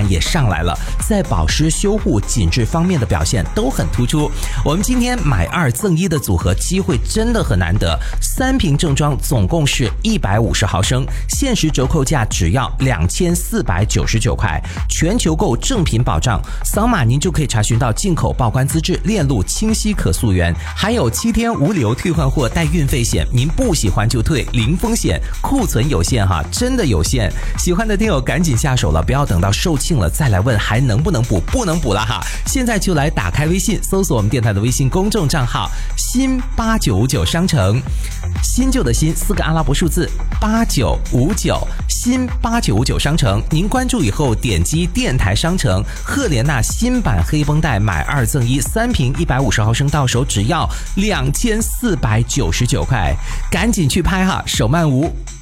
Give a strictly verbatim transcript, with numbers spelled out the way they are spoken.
感也上来了，在保湿、修护、紧致方面的表现都很突出。我们今天买二赠一的组合机会真的很难得，三瓶正装总共是一百五十毫升，限时折扣价只要两千四百九十九块，全球购正品保障，扫码您就可以查询到进口报关资质、链路清晰可溯源，还有七天无理由退换货带运费险，您不喜欢就退，零风险，库存有限哈，真的有限。喜欢的听友赶紧下手了，不要等到售罄了再来问还能不能补，不能补了哈。现在就来打开微信，搜索我们电台的微信公众账号新八九五九商城，新旧的新四个阿拉伯数字八九五九，新八九五九商城。您关注以后点击电台商城，赫莲娜新版黑绷带买二赠一，三瓶一百五十毫升到手只要两千四百九十九块，赶紧去拍哈，手慢无。